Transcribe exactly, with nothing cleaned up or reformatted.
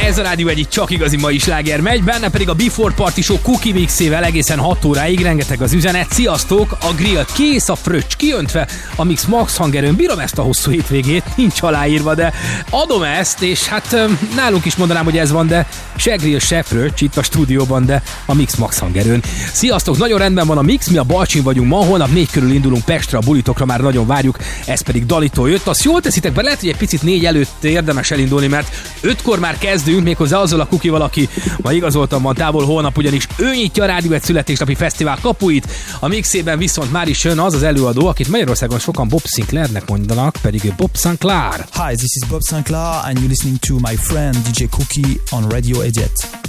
Ez a Rádió egyik csak igazi mai sláger megy, benne pedig a Before Party Show Cookie Mixével egészen hat óráig, rengeteg az üzenet. Sziasztok, a grill kész, a fröccs kiöntve, a Mix max hangerőn, bírom ezt a hosszú hétvégét, nincs aláírva, de adom ezt, és hát nálunk is mondanám, hogy ez van, de se grill, se fröccs itt a stúdióban, de a Mix max hangerőn. Sziasztok, nagyon rendben van a Mix, mi a Balcsin vagyunk ma, holnap négy körül indulunk Pestre, a bulitokra már nagyon várjuk, ez pedig Dalitól jött. Azt jól teszitek, bár lehet, hogy egy picit négy előtt érdemes elindulni, mert ötkor már kezdünk, méghozzá azzal a kukival, aki ma igazoltan van távol, holnap ugyanis ő nyitja a Rádió egy születésnapi fesztivál kapuit. A Mixében viszont már is jön az az előadó, akit Magyarországon sokan Bob Sinclairnek mondanak, pedig ő Bob Sinclair. Hi, this is Bob Sinclair and you're listening to my friend D J Cookie on Radio Egyet.